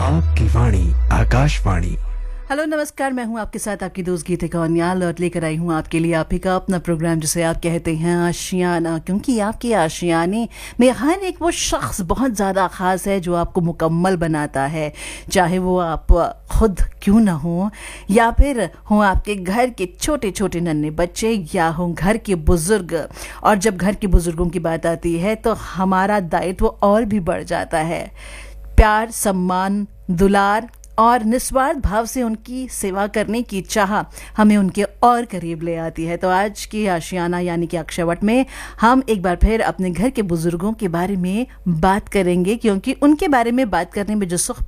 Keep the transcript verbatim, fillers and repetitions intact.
आपकी वाणी आकाशवाणी। हेलो नमस्कार, मैं हूं आपके साथ आपकी दोस्त गीतिका कौनियाल और लेकर आई हूं आपके लिए आप ही का अपना प्रोग्राम जिसे आप कहते हैं आशियाना, क्योंकि आपके आशियाने में हर एक वो शख्स बहुत ज़्यादा ख़ास है जो आपको मुकम्मल बनाता है, चाहे वो आप खुद क्यों ना हो या फिर हो आपके घर के छोटे छोटे नन्हे बच्चे या हो घर के बुजुर्ग। और जब घर के बुजुर्गों की बात आती है तो हमारा दायित्व और भी बढ़ जाता है। प्यार, सम्मान, दुलार और निस्वार्थ भाव से उनकी सेवा करने की चाह हमें उनके और करीब ले आती है। तो आज की आशियाना यानी कि अक्षयवट में हम एक बार फिर अपने घर के बुजुर्गों के बारे में बात करेंगे, क्योंकि उनके बारे में बात करने में जो सुख